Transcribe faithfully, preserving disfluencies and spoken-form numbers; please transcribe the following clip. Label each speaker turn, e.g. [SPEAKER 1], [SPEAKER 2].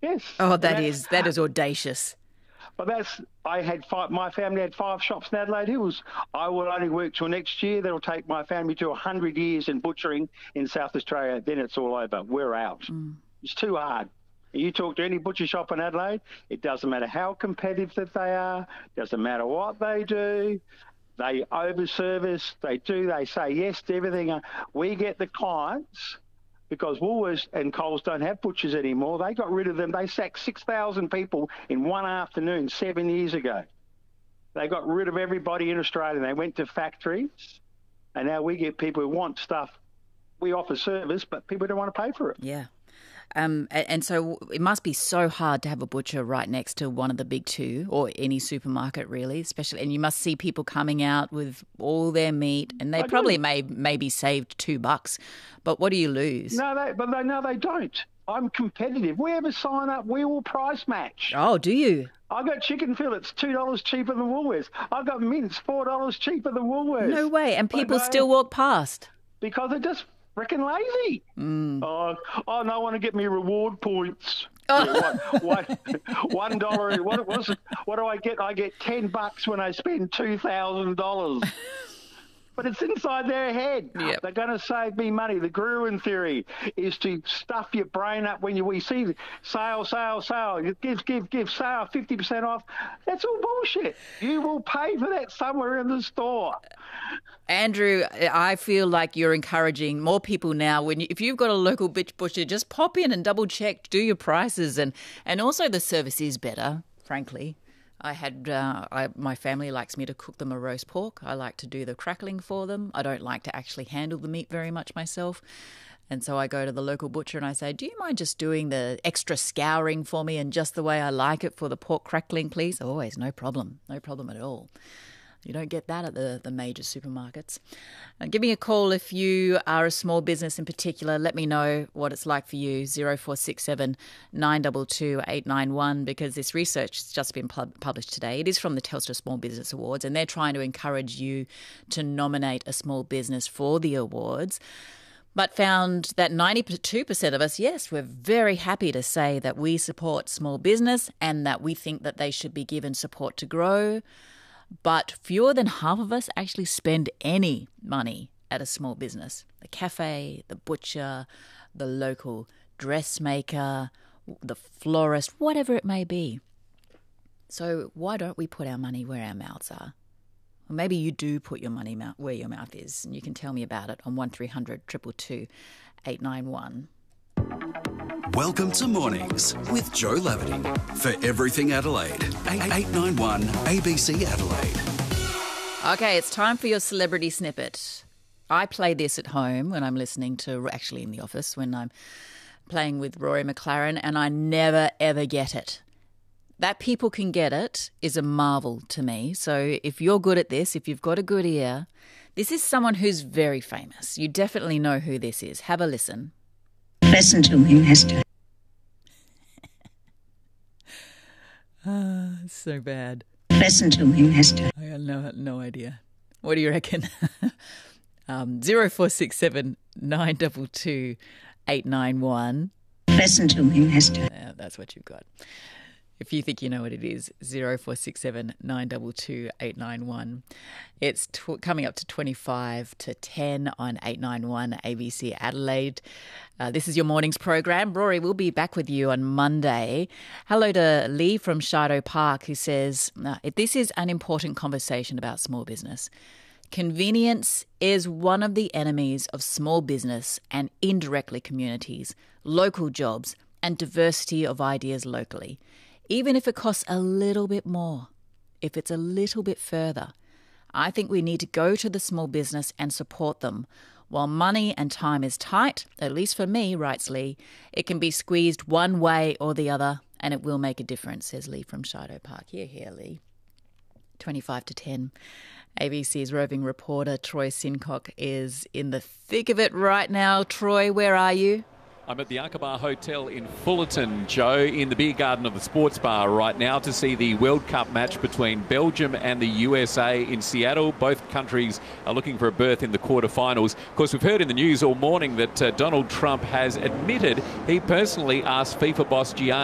[SPEAKER 1] Yes.
[SPEAKER 2] Oh, that is that is audacious.
[SPEAKER 1] But that's, I had five, my family had five shops in Adelaide Hills. I will only work till next year. That'll take my family to one hundred years in butchering in South Australia. Then it's all over. We're out. Mm. It's too hard. You talk to any butcher shop in Adelaide, it doesn't matter how competitive that they are, doesn't matter what they do. They over-service, they do, they say yes to everything. We get the clients, because Woolworths and Coles don't have butchers anymore. They got rid of them. They sacked six thousand people in one afternoon seven years ago. They got rid of everybody in Australia. They went to factories, and now we get people who want stuff. We offer service, but people don't want to pay for it.
[SPEAKER 2] Yeah. Um, and so it must be so hard to have a butcher right next to one of the big two, or any supermarket really, especially. And you must see people coming out with all their meat, and they I probably do. may maybe saved two bucks. But what do you lose?
[SPEAKER 1] No, they, but they, no, they don't. I'm competitive. We ever sign up, we will price match.
[SPEAKER 2] Oh, do you?
[SPEAKER 1] I got chicken fillets two dollars cheaper than Woolworths. I got mince four dollars cheaper than Woolworths.
[SPEAKER 2] No way, and people still walk past
[SPEAKER 1] because they're just freaking lazy.
[SPEAKER 2] Mm.
[SPEAKER 1] Oh, oh, no, I want to get me reward points. Oh. Yeah, one, one, one dollar. What, what, is, what do I get? I get ten bucks when I spend two thousand dollars. But it's inside their head.
[SPEAKER 2] Yep.
[SPEAKER 1] They're going to save me money. The Gruen theory is to stuff your brain up when you we see sale, sale, sale. You give, give, give, sale, fifty percent off. That's all bullshit. You will pay for that somewhere in the store.
[SPEAKER 2] Andrew, I feel like you're encouraging more people now. When you, if you've got a local bitch butcher, just pop in and double check, do your prices, and, and also the service is better, frankly. I had uh, I, my family likes me to cook them a roast pork. I like to do the crackling for them. I don't like to actually handle the meat very much myself. And so I go to the local butcher and I say, do you mind just doing the extra scouring for me and just the way I like it for the pork crackling, please? Always, no problem. No problem at all. You don't get that at the, the major supermarkets. Uh, give me a call if you are a small business in particular. Let me know what it's like for you, zero four six seven, nine two two, eight nine one, because this research has just been pub- published today. It is from the Telstra Small Business Awards, and they're trying to encourage you to nominate a small business for the awards. But found that ninety-two percent of us, yes, we're very happy to say that we support small business and that we think that they should be given support to grow. But fewer than half of us actually spend any money at a small business. The cafe, the butcher, the local dressmaker, the florist, whatever it may be. So why don't we put our money where our mouths are? Well, maybe you do put your money where your mouth is, and you can tell me about it on one three hundred, two two two, eight nine one.
[SPEAKER 3] Welcome to Mornings with Joe Lavity for Everything Adelaide, eight nine one A B C Adelaide.
[SPEAKER 2] Okay, it's time for your celebrity snippet. I play this at home when I'm listening to, actually in the office, when I'm playing with Rory McLaren, and I never, ever get it. That people can get it is a marvel to me. So if you're good at this, if you've got a good ear, this is someone who's very famous. You definitely know who this is. Have a listen.
[SPEAKER 4] Listen to me, mister.
[SPEAKER 2] Ah, it's so bad.
[SPEAKER 4] Listen to me, mister.
[SPEAKER 2] I have no, no idea. What do you reckon? um, zero four six seven, nine two two, eight nine one.
[SPEAKER 4] Listen to me, mister.
[SPEAKER 2] Yeah, that's what you've got. If you think you know what it is, zero four six seven, nine two two, eight nine one. It's t- coming up to twenty-five to ten on eight nine one A B C Adelaide. Uh, this is your morning's program. Rory will be back with you on Monday. Hello to Lee from Shido Park, who says, if this is an important conversation about small business. Convenience is one of the enemies of small business and indirectly communities, local jobs and diversity of ideas locally. Even if it costs a little bit more, if it's a little bit further, I think we need to go to the small business and support them. While money and time is tight, at least for me, writes Lee, it can be squeezed one way or the other and it will make a difference, says Lee from Shido Park. Here, here, Lee. twenty-five to ten. A B C's roving reporter Troy Sincock is in the thick of it right now. Troy, where are you?
[SPEAKER 5] I'm at the Aqaba Hotel in Fullerton, Joe, in the beer garden of the sports bar right now to see the World Cup match between Belgium and the U S A in Seattle. Both countries are looking for a berth in the quarterfinals. Of course, we've heard in the news all morning that uh, Donald Trump has admitted he personally asked FIFA boss Gianni